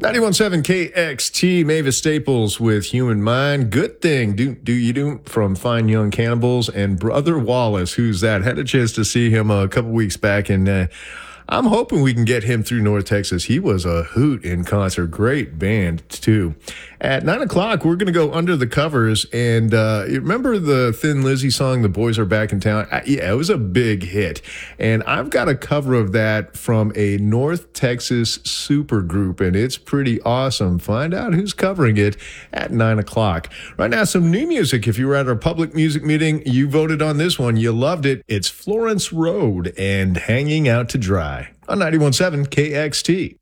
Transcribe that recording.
91.7 KXT, Mavis Staples with Human Mind. Good thing, do you do from Fine Young Cannibals and Brother Wallace. Who's that? Had a chance to see him a couple weeks back, and I'm hoping we can get him through North Texas. He was a hoot in concert. Great band, too. At 9 o'clock, we're going to go under the covers. And you remember the Thin Lizzy song, The Boys Are Back in Town? Yeah, it was a big hit. And I've got a cover of that from a North Texas super group, and it's pretty awesome. Find out who's covering it at 9 o'clock. Right now, some new music. If you were at our public music meeting, you voted on this one. You loved it. It's Florence Road and Hanging Out to Dry on 91.7 KXT.